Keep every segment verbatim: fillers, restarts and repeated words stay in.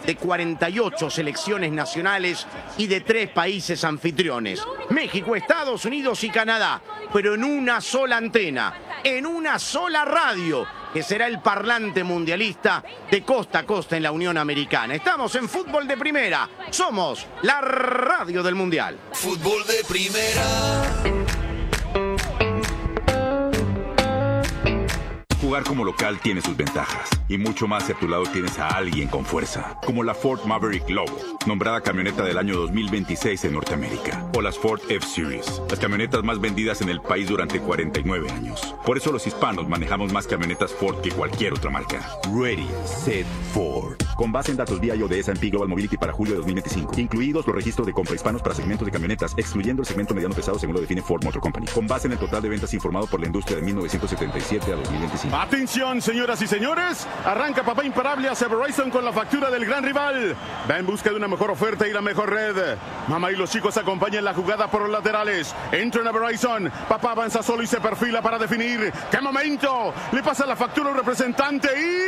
de cuarenta y ocho selecciones nacionales y de tres países anfitriones. México, Estados Unidos y Canadá, pero en una sola antena, en una sola radio, que será el parlante mundialista de costa a costa en la Unión Americana. Estamos en Fútbol de Primera, somos la radio del Mundial. Fútbol de Primera. Jugar como local tiene sus ventajas, y mucho más si a tu lado tienes a alguien con fuerza, como la Ford Maverick Lobo, nombrada camioneta del año dos mil veintiséis en Norteamérica, o las Ford F-Series, las camionetas más vendidas en el país durante cuarenta y nueve años. Por eso los hispanos manejamos más camionetas Ford que cualquier otra marca. Ready, Set, Ford. Con base en datos V I O de S and P Global Mobility para julio de dos mil veinticinco, incluidos los registros de compra hispanos para segmentos de camionetas, excluyendo el segmento mediano pesado según lo define Ford Motor Company, con base en el total de ventas informado por la industria de mil novecientos setenta y siete a dos mil veinticinco. Atención, señoras y señores, arranca papá imparable hacia Verizon con la factura del gran rival. Va en busca de una mejor oferta y la mejor red. Mamá y los chicos acompañan la jugada por los laterales. Entran a Verizon, papá avanza solo y se perfila para definir. ¡Qué momento! Le pasa la factura al representante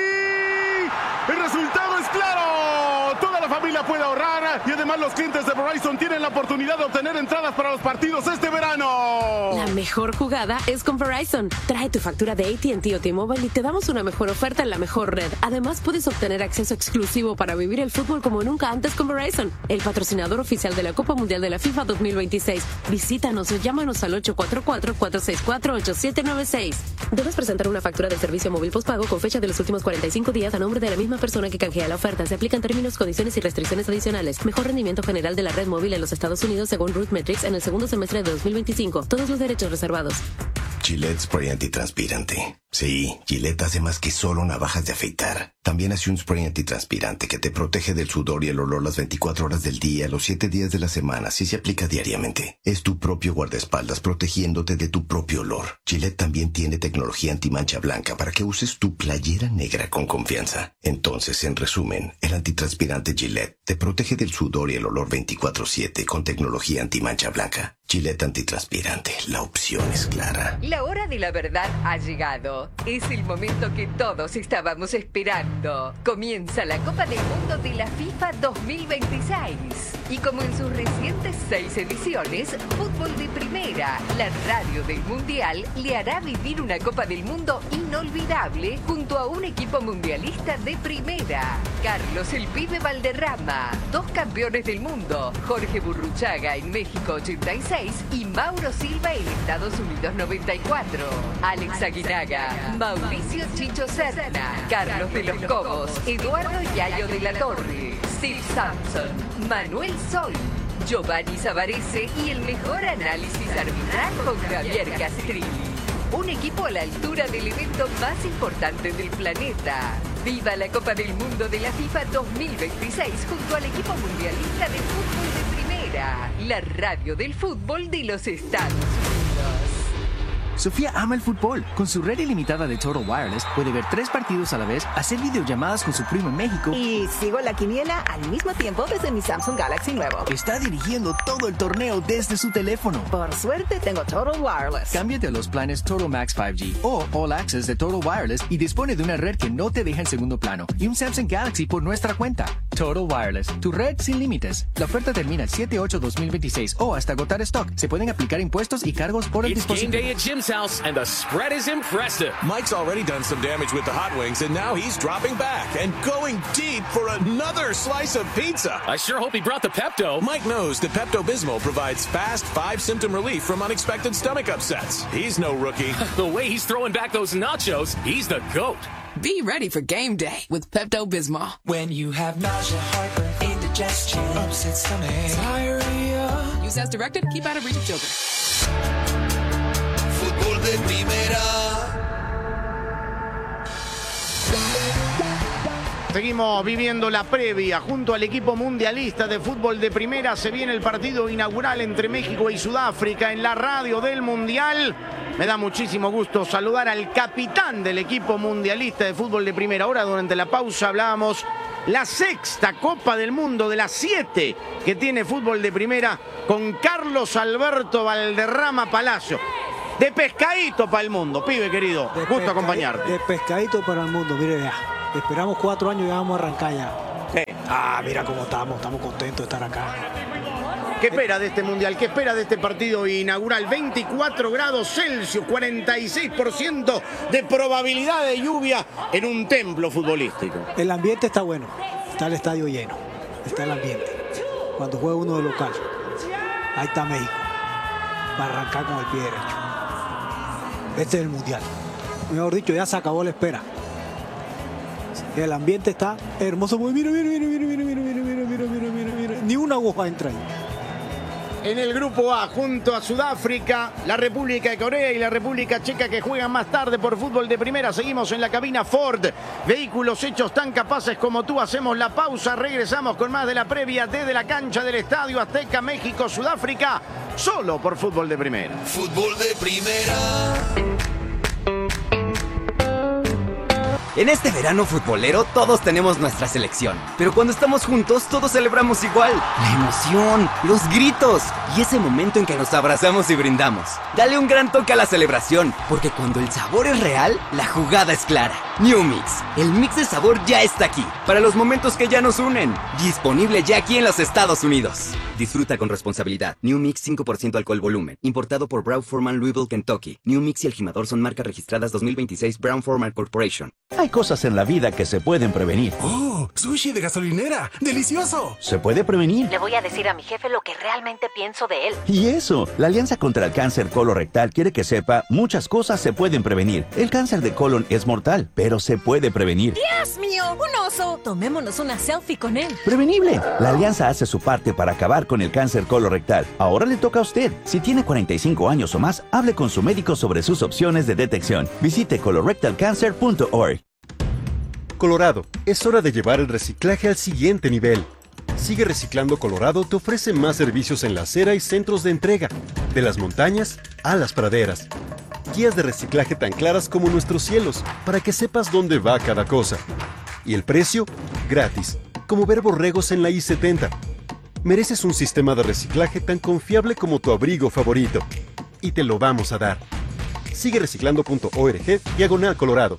y... ¡el resultado es claro! Toda la familia puede ahorrar y además los clientes de Verizon tienen la oportunidad de obtener entradas para los partidos este verano. La mejor jugada es con Verizon. Trae tu factura de A T and T o T-Mobile y te damos una mejor oferta en la mejor red. Además, puedes obtener acceso exclusivo para vivir el fútbol como nunca antes con Verizon, el patrocinador oficial de la Copa Mundial de la FIFA dos mil veintiséis. Visítanos o llámanos al ocho cuatro cuatro, cuatro seis cuatro, ocho siete nueve seis. Debes presentar una factura del servicio móvil postpago con fecha de los últimos cuarenta y cinco días a nombre de la misma persona que canjea la oferta. Se aplican términos, condiciones y restricciones adicionales. Mejor rendimiento general de la red móvil en los Estados Unidos según Root Metrics en el segundo semestre de dos mil veinticinco. Todos los derechos reservados. Gillette Spray Antitranspirante. Sí, Gillette hace más que solo navajas de afeitar. También hace un spray antitranspirante que te protege del sudor y el olor las veinticuatro horas del día, los siete días de la semana, si se aplica diariamente. Es tu propio guardaespaldas protegiéndote de tu propio olor. Gillette también tiene tecnología antimancha blanca para que uses tu playera negra con confianza. Entonces, en resumen, el antitranspirante Gillette te protege del sudor y el olor veinticuatro siete con tecnología antimancha blanca. Gillette antitranspirante, la opción es clara. La hora de la verdad ha llegado. Es el momento que todos estábamos esperando. Comienza la Copa del Mundo de la FIFA dos mil veintiséis. Y como en sus recientes seis ediciones, Fútbol de Primera, la radio del Mundial, le hará vivir una Copa del Mundo inolvidable junto a un equipo mundialista de primera. Carlos el Pibe Valderrama, dos campeones del mundo, Jorge Burruchaga en México ochenta y seis y Mauro Silva en Estados Unidos noventa y cuatro. Alex Aguinaga, Mauricio Chicho Serna, Carlos de los Cobos, Eduardo Yayo de la Torre, Steve Sampson, Manuel Sol, Giovanni Savarese y el mejor análisis arbitral con Javier Castrilli. Un equipo a la altura del evento más importante del planeta. ¡Viva la Copa del Mundo de la FIFA dos mil veintiséis junto al equipo mundialista de fútbol de primera! La radio del fútbol de los Estados Unidos. Sofía ama el fútbol. Con su red ilimitada de Total Wireless puede ver tres partidos a la vez, hacer videollamadas con su primo en México. Y sigo la quiniela al mismo tiempo desde mi Samsung Galaxy nuevo. Está dirigiendo todo el torneo desde su teléfono. Por suerte tengo Total Wireless. Cámbiate a los planes Total Max cinco G o All Access de Total Wireless y dispone de una red que no te deja en segundo plano y un Samsung Galaxy por nuestra cuenta. Total Wireless, tu red sin límites. La oferta termina el siete ocho dos mil veintiséis o hasta agotar stock. Se pueden aplicar impuestos y cargos por el It's dispositivo. game day at Jim's house, and the spread is impressive. Mike's already done some damage with the hot wings, and now he's dropping back and going deep for another slice of pizza. I sure hope he brought the Pepto. Mike knows that Pepto-Bismol provides fast five-symptom relief from unexpected stomach upsets. He's no rookie. The way he's throwing back those nachos, he's the GOAT. Be ready for game day with Pepto-Bismol. When you have nausea, heartburn, indigestion, upset stomach, diarrhea. Use as directed. Keep out of reach of children. Fútbol de Primera. Seguimos viviendo la previa junto al equipo mundialista de fútbol de primera. Se viene el partido inaugural entre México y Sudáfrica en la radio del Mundial. Me da muchísimo gusto saludar al capitán del equipo mundialista de fútbol de primera. Ahora, durante la pausa, hablábamos la sexta Copa del Mundo de las siete que tiene fútbol de primera con Carlos Alberto Valderrama Palacio. De pescadito para el mundo, pibe querido. De Gusto pesca, acompañarte. De pescadito para el mundo, mire, ya. Esperamos cuatro años y ya vamos a arrancar ya. Sí. Ah, mira cómo estamos, estamos contentos de estar acá. ¿Qué espera de este mundial? ¿Qué espera de este partido inaugural? veinticuatro grados Celsius, cuarenta y seis por ciento de probabilidad de lluvia en un templo futbolístico. El ambiente está bueno, está el estadio lleno, está el ambiente. Cuando juega uno de local, ahí está México, va a arrancar con el pie derecho. Este es el mundial. Mejor dicho, ya se acabó la espera. El ambiente está hermoso. Mira, mira, mira, mira, mira, mira, mira, mira, mira, mira, mira, mira. Ni una aguja entra ahí. En el grupo A, junto a Sudáfrica, la República de Corea y la República Checa, que juegan más tarde por fútbol de primera. Seguimos en la cabina Ford. Vehículos hechos tan capaces como tú. Hacemos la pausa. Regresamos con más de la previa desde la cancha del Estadio Azteca, México, Sudáfrica. Solo por fútbol de primera. Fútbol de primera. En este verano futbolero todos tenemos nuestra selección, pero cuando estamos juntos todos celebramos igual. La emoción, los gritos y ese momento en que nos abrazamos y brindamos. Dale un gran toque a la celebración, porque cuando el sabor es real, la jugada es clara. New Mix, el mix de sabor ya está aquí, para los momentos que ya nos unen. Disponible ya aquí en los Estados Unidos. Disfruta con responsabilidad. New Mix cinco por ciento alcohol volumen, importado por Brown-Forman, Louisville, Kentucky. New Mix y el Jimador son marcas registradas dos mil veintiséis Brown-Forman Corporation. Hay cosas en la vida que se pueden prevenir. ¡Oh! ¡Sushi de gasolinera! ¡Delicioso! Se puede prevenir. Le voy a decir a mi jefe lo que realmente pienso de él. Y eso, la Alianza contra el Cáncer Colorectal quiere que sepa muchas cosas se pueden prevenir. El cáncer de colon es mortal, pero se puede prevenir. ¡Dios mío! ¡Un oso! Tomémonos una selfie con él. ¡Prevenible! La Alianza hace su parte para acabar con el cáncer colorectal. Ahora le toca a usted. Si tiene cuarenta y cinco años o más, hable con su médico sobre sus opciones de detección. Visite colorectal cancer punto org. Colorado, es hora de llevar el reciclaje al siguiente nivel. Sigue Reciclando Colorado te ofrece más servicios en la acera y centros de entrega, de las montañas a las praderas. Guías de reciclaje tan claras como nuestros cielos, para que sepas dónde va cada cosa. Y el precio, gratis, como ver borregos en la I setenta. Mereces un sistema de reciclaje tan confiable como tu abrigo favorito. Y te lo vamos a dar. Sigue reciclando punto org, diagonal Colorado.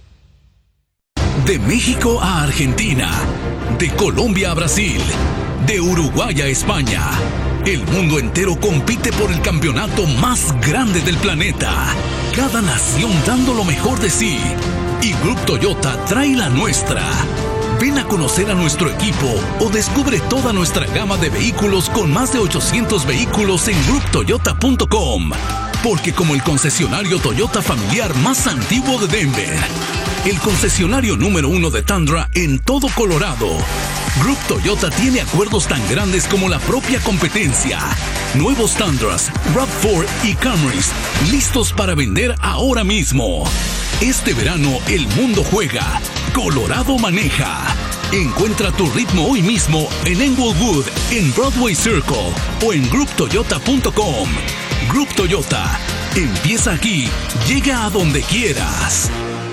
De México a Argentina, de Colombia a Brasil, de Uruguay a España, el mundo entero compite por el campeonato más grande del planeta. Cada nación dando lo mejor de sí. Y Group Toyota trae la nuestra. Ven a conocer a nuestro equipo o descubre toda nuestra gama de vehículos con más de ochocientos vehículos en group toyota punto com. Porque como el concesionario Toyota familiar más antiguo de Denver, el concesionario número uno de Tundra en todo Colorado, Group Toyota tiene acuerdos tan grandes como la propia competencia. Nuevos Tundras, RAV cuatro y Camrys, listos para vender ahora mismo. Este verano el mundo juega, Colorado maneja. Encuentra tu ritmo hoy mismo en Englewood, en Broadway Circle o en group toyota punto com. Group Toyota, empieza aquí, llega a donde quieras.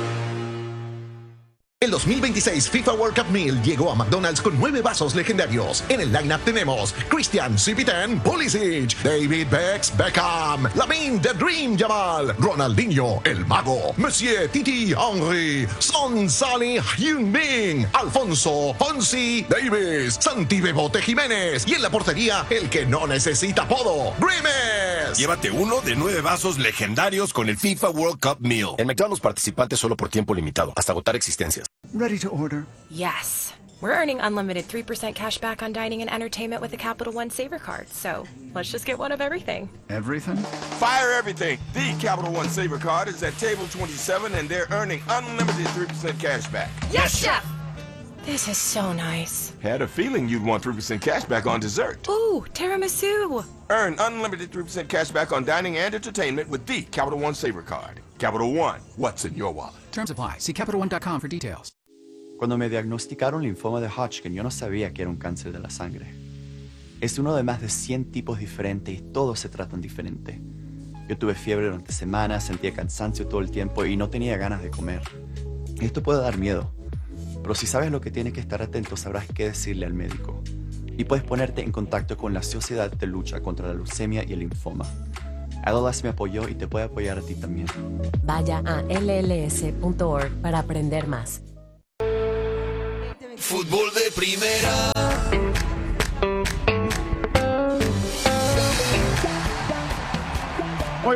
El dos mil veintiséis FIFA World Cup Meal llegó a McDonald's con nueve vasos legendarios. En el lineup tenemos Christian C P diez, Pulisic, David Bex Beckham, Lamine The Dream Yamal, Ronaldinho El Mago, Monsieur Titi Henry, Son Sally Heung-min, Alfonso Fonsi Davis, Santi Bebote Jiménez y en la portería el que no necesita apodo, Grimes. Llévate uno de nueve vasos legendarios con el FIFA World Cup Meal. En McDonald's participantes solo por tiempo limitado, hasta agotar existencias. Ready to order? Yes. We're earning unlimited three percent cash back on dining and entertainment with the Capital One Saver Card, so let's just get one of everything. Everything? Fire everything. The Capital One Saver Card is at table twenty-seven and they're earning unlimited three percent cash back. Yes, Chef! This is so nice. Had a feeling you'd want three percent cash back on dessert. Ooh, tiramisu. Earn unlimited three percent cash back on dining and entertainment with the Capital One Saver Card. Capital One, what's in your wallet? Terms apply. See Capital One dot com for details. Cuando me diagnosticaron linfoma de Hodgkin, yo no sabía que era un cáncer de la sangre. Es uno de más de cien tipos diferentes y todos se tratan diferente. Yo tuve fiebre durante semanas, sentía cansancio todo el tiempo y no tenía ganas de comer. Esto puede dar miedo, pero si sabes lo que tienes que estar atento, sabrás qué decirle al médico. Y puedes ponerte en contacto con la Sociedad de Lucha contra la Leucemia y el Linfoma. L L S me apoyó y te puede apoyar a ti también. Vaya a L L S punto org para aprender más. Fútbol de primera.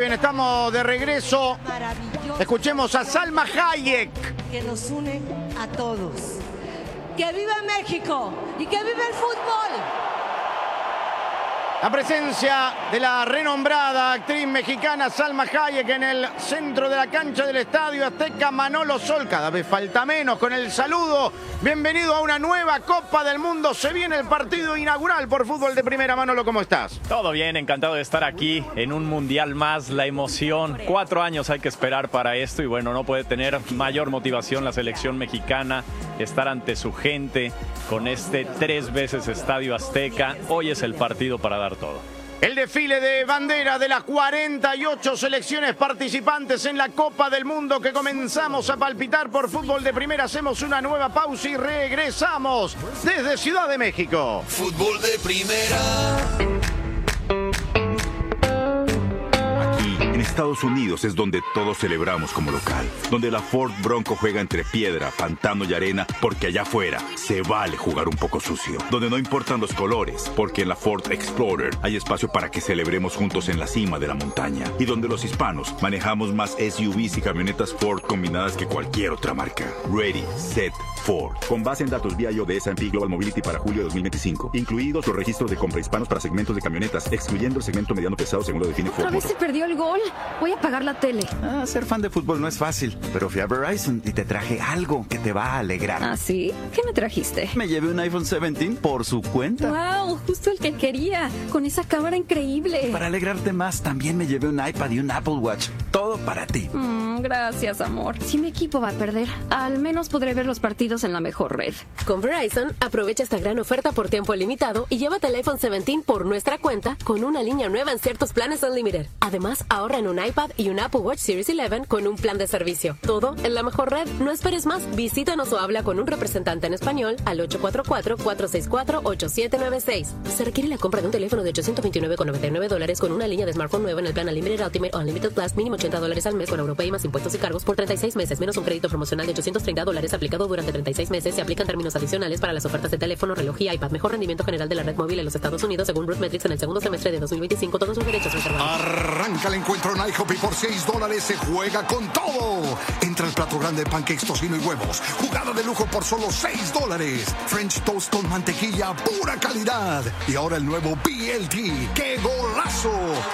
bien, estamos de regreso. Escuchemos a Salma Hayek. Que nos une a todos. ¡Que viva México! ¡Y que viva el fútbol! La presencia de la renombrada actriz mexicana Salma Hayek en el centro de la cancha del Estadio Azteca. Manolo Sol, cada vez falta menos con el saludo. Bienvenido a una nueva Copa del Mundo. Se viene el partido inaugural por fútbol de primera. Manolo, ¿cómo estás? Todo bien, encantado de estar aquí en un mundial más. La emoción, cuatro años hay que esperar para esto y bueno, no puede tener mayor motivación la selección mexicana, estar ante su gente con este tres veces Estadio Azteca. Hoy es el partido para dar todo. El desfile de bandera de las cuarenta y ocho selecciones participantes en la Copa del Mundo que comenzamos a palpitar por fútbol de primera. Hacemos una nueva pausa y regresamos desde Ciudad de México. Fútbol de primera. En Estados Unidos es donde todos celebramos como local, donde la Ford Bronco juega entre piedra, pantano y arena, porque allá afuera se vale jugar un poco sucio, donde no importan los colores, porque en la Ford Explorer hay espacio para que celebremos juntos en la cima de la montaña, y donde los hispanos manejamos más S U Vs y camionetas Ford combinadas que cualquier otra marca. Ready, Set, Ford. Con base en datos vía I O de S and P Global Mobility para julio de dos mil veinticinco, incluidos los registros de compra hispanos para segmentos de camionetas, excluyendo el segmento mediano pesado según lo define Ford. ¿Otra vez se perdió el gol? Voy a apagar la tele. Ah, ser fan de fútbol no es fácil, pero fui a Verizon y te traje algo que te va a alegrar. ¿Ah, sí? ¿Qué me trajiste? Me llevé un iPhone diecisiete por su cuenta. ¡Wow! Justo el que quería, con esa cámara increíble. Para alegrarte más, también me llevé un iPad y un Apple Watch. Todo para ti. Mm, gracias, amor. Si mi equipo va a perder, al menos podré ver los partidos en la mejor red. Con Verizon, aprovecha esta gran oferta por tiempo limitado y llévate el iPhone diecisiete por nuestra cuenta con una línea nueva en ciertos planes Unlimited. Además, ahorra en un iPad y un Apple Watch Series once con un plan de servicio. Todo en la mejor red. No esperes más. Visítanos o habla con un representante en español al ocho cuatro cuatro, cuatro seis cuatro, ocho siete nueve seis. Se requiere la compra de un teléfono de ochocientos veintinueve con noventa y nueve dólares con una línea de smartphone nueva en el plan Unlimited Ultimate o Unlimited Plus, mínimo ochenta dólares al mes con Europay más impuestos y cargos por treinta y seis meses, menos un crédito promocional de ochocientos treinta dólares aplicado durante treinta y seis meses. Se aplican términos adicionales para las ofertas de teléfono, reloj y iPad. Mejor rendimiento general de la red móvil en los Estados Unidos según Rootmetrics en el segundo semestre de dos mil veinticinco. Todos los derechos reservados. Arranca el encuentro en IHOP y por seis dólares se juega con todo. Entra el plato grande de pancakes, tocino y huevos. Jugada de lujo por solo seis dólares. French toast con mantequilla, pura calidad. Y ahora el nuevo B L T. ¡Qué golazo!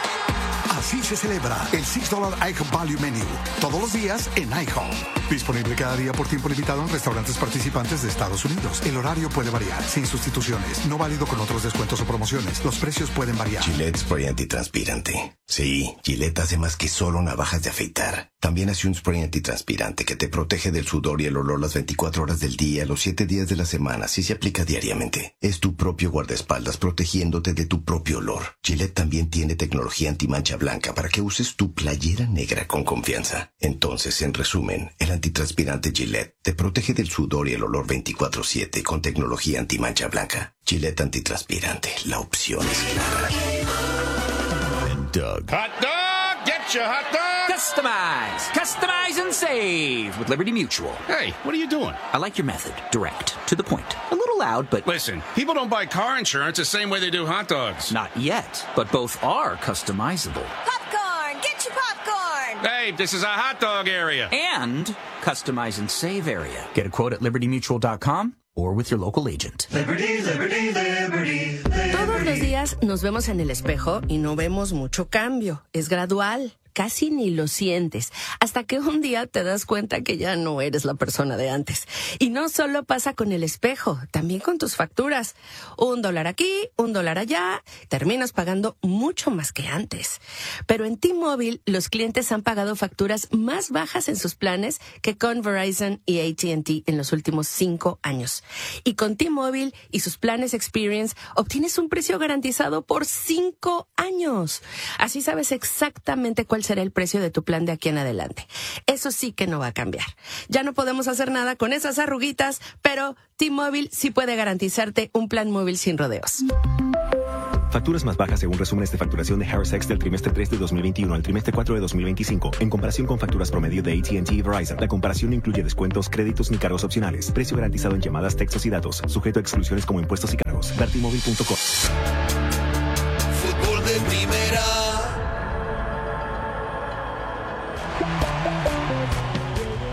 Así se celebra el seis dólares IHOP Value Menu. Todos los días en IHOP. Disponible cada día por tiempo limitado en restaurantes participantes de Estados Unidos. El horario puede variar, sin sustituciones. No válido con otros descuentos o promociones. Los precios pueden variar. Gillette Spray Antitranspirante. Sí, Gillette hace más que solo navajas de afeitar. También hace un spray antitranspirante que te protege del sudor y el olor las veinticuatro horas del día, los siete días de la semana, si se aplica diariamente. Es tu propio guardaespaldas protegiéndote de tu propio olor. Gillette también tiene tecnología antimancha blanca para que uses tu playera negra con confianza. Entonces, en resumen, el antitranspirante Gillette te protege del sudor y el olor veinticuatro siete con tecnología antimancha blanca. Gillette antitranspirante, la opción es clara. Doug. Hot dog! Get your hot dog! Customize! Customize and save with Liberty Mutual. Hey, what are you doing? I like your method. Direct. To the point. A little loud, but... Listen, people don't buy car insurance the same way they do hot dogs. Not yet, but both are customizable. Popcorn! Get your popcorn! Hey, this is a hot dog area. And customize and save area. Get a quote at liberty mutual dot com or with your local agent. Liberty, Liberty, Liberty, Liberty. Todos los días nos vemos en el espejo y no vemos mucho cambio. Es gradual. Casi ni lo sientes, hasta que un día te das cuenta que ya no eres la persona de antes. Y no solo pasa con el espejo, también con tus facturas. Un dólar aquí, un dólar allá, terminas pagando mucho más que antes. Pero en T-Mobile, los clientes han pagado facturas más bajas en sus planes que con Verizon y A T and T en los últimos cinco años. Y con T-Mobile y sus planes Experience, obtienes un precio garantizado por cinco años. Así sabes exactamente cuál será el precio de tu plan de aquí en adelante. Eso sí que no va a cambiar. Ya no podemos hacer nada con esas arruguitas, pero T-Mobile sí puede garantizarte un plan móvil sin rodeos. Facturas más bajas según resúmenes de facturación de Harris X del trimestre tres de dos mil veintiuno al trimestre cuatro de dos mil veinticinco. En comparación con facturas promedio de A T and T y Verizon, la comparación no incluye descuentos, créditos ni cargos opcionales. Precio garantizado en llamadas, textos y datos. Sujeto a exclusiones como impuestos y cargos. ver t mobile punto com. Fútbol de primera.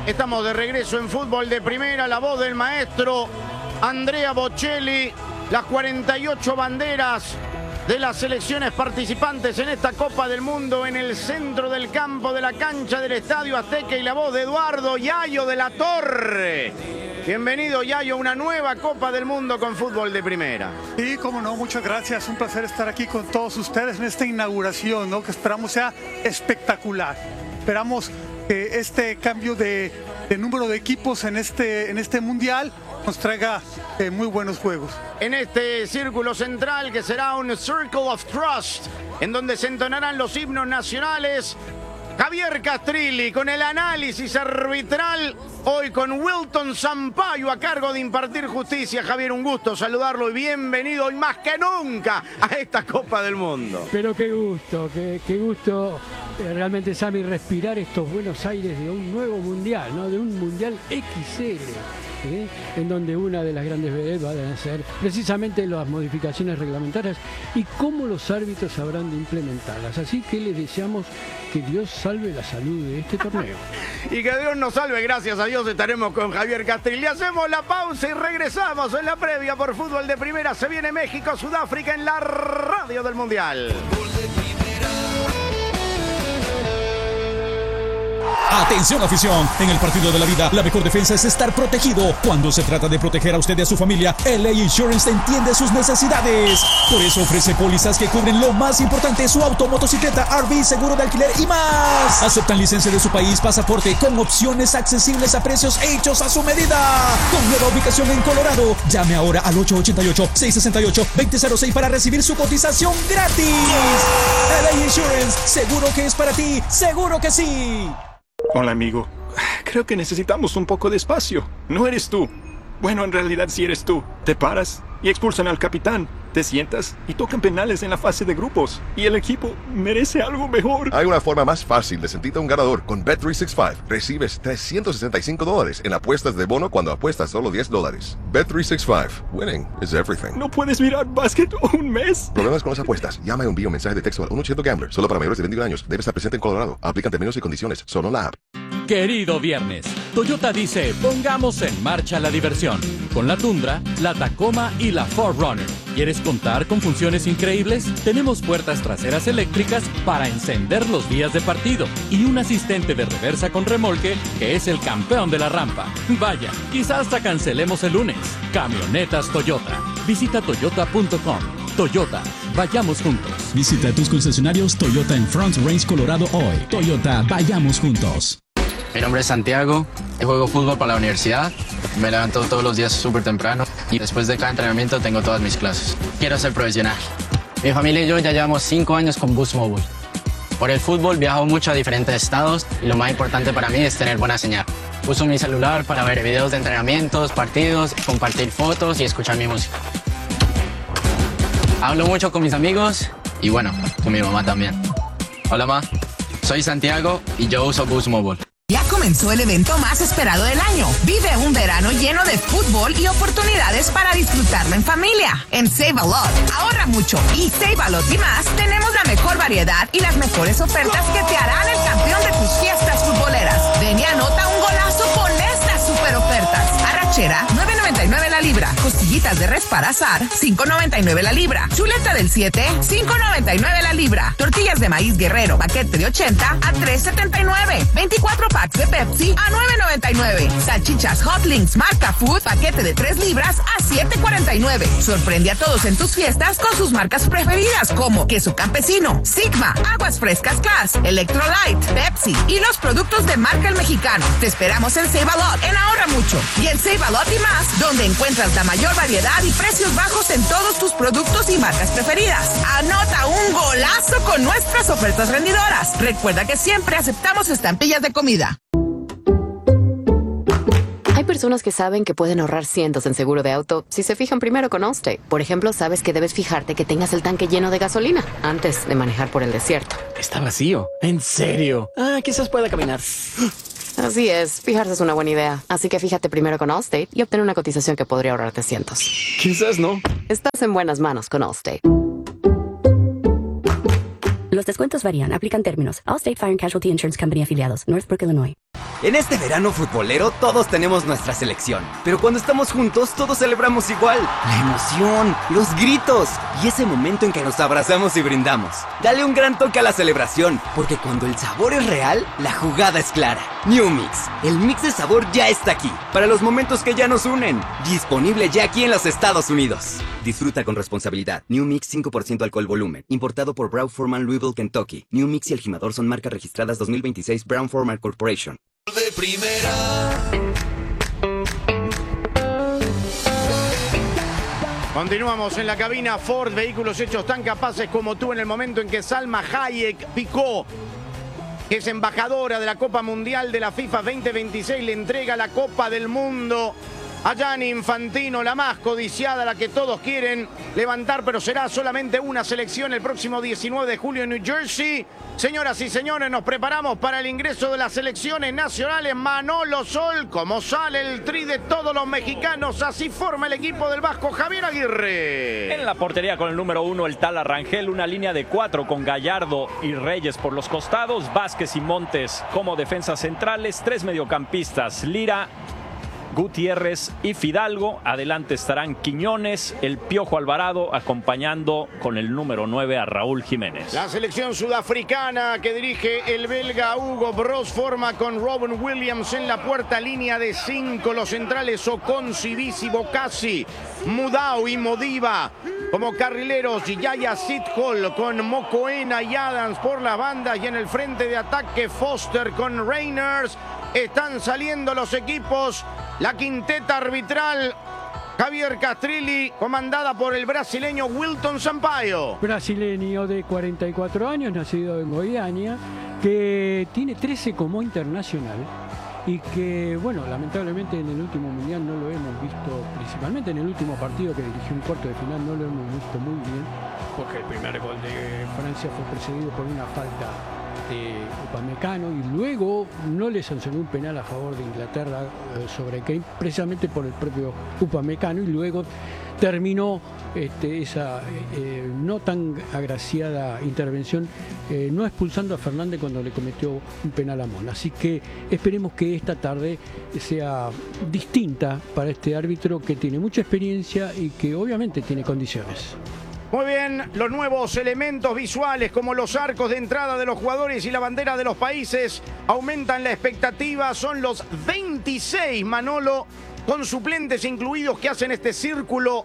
Estamos de regreso en Fútbol de Primera, la voz del maestro Andrea Bocelli, las cuarenta y ocho banderas de las selecciones participantes en esta Copa del Mundo en el centro del campo de la cancha del Estadio Azteca y la voz de Eduardo Yayo de la Torre. Bienvenido, Yayo, a una nueva Copa del Mundo con Fútbol de Primera. Sí, cómo no, muchas gracias. Un placer estar aquí con todos ustedes en esta inauguración, ¿no? Que esperamos sea espectacular. Esperamos que este cambio de, de número de equipos en este, en este Mundial nos traiga eh, muy buenos juegos. En este círculo central, que será un Circle of Trust, en donde se entonarán los himnos nacionales, Javier Castrilli con el análisis arbitral, hoy con Wilton Sampaio a cargo de impartir justicia. Javier, un gusto saludarlo y bienvenido hoy más que nunca a esta Copa del Mundo. Pero qué gusto, qué, qué gusto eh, realmente, Sammy, respirar estos buenos aires de un nuevo mundial, ¿no? De un mundial equis ele. ¿Sí? En donde una de las grandes vedettes va a ser precisamente las modificaciones reglamentarias y cómo los árbitros habrán de implementarlas. Así que les deseamos que Dios salve la salud de este torneo. Y que Dios nos salve, gracias a Dios estaremos con Javier Castrilli. Hacemos la pausa y regresamos en la previa por Fútbol de Primera. Se viene México, Sudáfrica en la radio del Mundial. Atención, afición, en el partido de la vida la mejor defensa es estar protegido. Cuando se trata de proteger a usted y a su familia, L A Insurance entiende sus necesidades. Por eso ofrece pólizas que cubren lo más importante: su auto, motocicleta, R V, seguro de alquiler y más. Aceptan licencia de su país, pasaporte, con opciones accesibles a precios hechos a su medida. Con nueva ubicación en Colorado, llame ahora al ocho ocho ocho, seis seis ocho, dos cero cero seis para recibir su cotización gratis. L A Insurance, seguro que es para ti, seguro que sí. Hola, amigo. Creo que necesitamos un poco de espacio. No eres tú. Bueno, en realidad sí eres tú. Te paras y expulsan al capitán. Te sientas y tocan penales en la fase de grupos. Y el equipo merece algo mejor. Hay una forma más fácil de sentirte un ganador. Con Bet trescientos sesenta y cinco recibes trescientos sesenta y cinco dólares en apuestas de bono cuando apuestas solo diez dólares. Bet trescientos sesenta y cinco. Winning is everything. ¿No puedes mirar básquet un mes? ¿Problemas con las apuestas? Llama o envía un mensaje de texto al uno ochocientos Gambler. Solo para mayores de veintiún años. Debe estar presente en Colorado. Aplican términos y condiciones. Solo en la app. Querido viernes, Toyota dice, pongamos en marcha la diversión. Con la Tundra, la Tacoma y la cuatro Runner. ¿Quieres contar con funciones increíbles? Tenemos puertas traseras eléctricas para encender los días de partido y un asistente de reversa con remolque que es el campeón de la rampa. Vaya, quizás hasta cancelemos el lunes. Camionetas Toyota. Visita toyota punto com. Toyota, vayamos juntos. Visita tus concesionarios Toyota en Front Range, Colorado hoy. Toyota, vayamos juntos. Mi nombre es Santiago, yo juego fútbol para la universidad, me levanto todos los días súper temprano y después de cada entrenamiento tengo todas mis clases. Quiero ser profesional. Mi familia y yo ya llevamos cinco años con Boost Mobile. Por el fútbol viajo mucho a diferentes estados y lo más importante para mí es tener buena señal. Uso mi celular para ver videos de entrenamientos, partidos, compartir fotos y escuchar mi música. Hablo mucho con mis amigos y bueno, con mi mamá también. Hola, ma. Soy Santiago y yo uso Boost Mobile. Ya comenzó el evento más esperado del año. Vive un verano lleno de fútbol y oportunidades para disfrutarlo en familia. En Save A Lot, ahorra mucho. Y Save A Lot y más, tenemos la mejor variedad y las mejores ofertas que te harán el campeón de tus fiestas futboleras. Ven y anota un golazo con estas super ofertas. Arrachera, nueve noventa y nueve la libra. Costillitas de res para asar, cinco noventa y nueve la libra. Chuleta del siete, cinco noventa y nueve la libra. Tortillas de maíz Guerrero, paquete de ochenta a tres setenta y nueve. veinticuatro packs de Pepsi a nueve noventa y nueve. Salchichas Hot Links marca Food, paquete de tres libras a siete cuarenta y nueve. Sorprende a todos en tus fiestas con sus marcas preferidas como Queso Campesino, Sigma, Aguas Frescas Class, Electrolyte, Pepsi y los productos de marca El Mexicano. Te esperamos en Save A Lot, en Ahorra Mucho y en Save A Lot y más, donde encuentras la mayor variedad y precios bajos en todos tus productos y marcas preferidas. Anota un golazo con nuestras ofertas rendidoras. Recuerda que siempre aceptamos estampillas de comida. Hay personas que saben que pueden ahorrar cientos en seguro de auto si se fijan primero con Allstate. Por ejemplo, sabes que debes fijarte que tengas el tanque lleno de gasolina antes de manejar por el desierto. Está vacío. ¿En serio? Ah, quizás pueda caminar. Así es, fijarse es una buena idea. Así que fíjate primero con Allstate y obtén una cotización que podría ahorrarte cientos. Quizás no. Estás en buenas manos con Allstate. Los descuentos varían. Aplican términos. Allstate Fire and Casualty Insurance Company afiliados. Northbrook, Illinois. En este verano futbolero todos tenemos nuestra selección, pero cuando estamos juntos todos celebramos igual. La emoción, los gritos y ese momento en que nos abrazamos y brindamos. Dale un gran toque a la celebración, porque cuando el sabor es real, la jugada es clara. New Mix, el mix de sabor ya está aquí, para los momentos que ya nos unen. Disponible ya aquí en los Estados Unidos. Disfruta con responsabilidad. New Mix cinco por ciento alcohol volumen, importado por Brown-Forman Louisville, Kentucky. New Mix y El Jimador son marcas registradas dos mil veintiséis Brown-Forman Corporation. De primera. Continuamos en la cabina. Ford, vehículos hechos tan capaces como tú, en el momento en que Salma Hayek Picó, que es embajadora de la Copa Mundial de la FIFA veinte veintiséis, le entrega la Copa del Mundo a Gianni Infantino, la más codiciada, la que todos quieren levantar, pero será solamente una selección el próximo diecinueve de julio en New Jersey. Señoras y señores, nos preparamos para el ingreso de las selecciones nacionales. Manolo Sol, como sale el tri de todos los mexicanos, así forma el equipo del Vasco Javier Aguirre. En la portería con el número uno, el Tala Rangel, una línea de cuatro con Gallardo y Reyes por los costados, Vázquez y Montes como defensas centrales, tres mediocampistas, Lira, Gutiérrez y Fidalgo. Adelante estarán Quiñones, el Piojo Alvarado, acompañando con el número nueve a Raúl Jiménez. La selección sudafricana que dirige el belga Hugo Broos forma con Robin Williams en la puerta, línea de cinco, los centrales Ocon, Sibisi, Bocasi, Mudau y Modiva como carrileros, y Yaya Sithole con Mokoena y Adams por las bandas, y en el frente de ataque Foster con Reiners. Están saliendo los equipos. La quinteta arbitral, Javier Castrilli, comandada por el brasileño Wilton Sampaio. Brasileño de cuarenta y cuatro años, nacido en Goiânia, que tiene trece como internacional y que, bueno, lamentablemente en el último mundial no lo hemos visto, principalmente en el último partido que dirigió un cuarto de final, no lo hemos visto muy bien, porque el primer gol de Francia fue precedido por una falta de Upamecano y luego no le sancionó un penal a favor de Inglaterra eh, sobre Kane, precisamente por el propio Upamecano, y luego terminó este, esa eh, no tan agraciada intervención eh, no expulsando a Fernández cuando le cometió un penal a Mona. Así que esperemos que esta tarde sea distinta para este árbitro que tiene mucha experiencia y que obviamente tiene condiciones. Muy bien, los nuevos elementos visuales como los arcos de entrada de los jugadores y la bandera de los países aumentan la expectativa. Son los veintiséis, Manolo, con suplentes incluidos, que hacen este círculo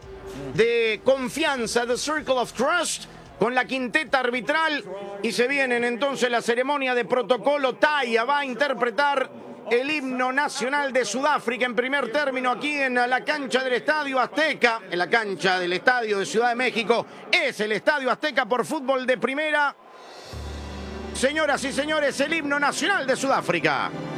de confianza, the Circle of Trust, con la quinteta arbitral. Y se vienen entonces la ceremonia de protocolo. Taya va a interpretar el himno nacional de Sudáfrica en primer término aquí en la cancha del Estadio Azteca, en la cancha del Estadio de Ciudad de México. Es el Estadio Azteca por Fútbol de Primera. Señoras y señores, el himno nacional de Sudáfrica.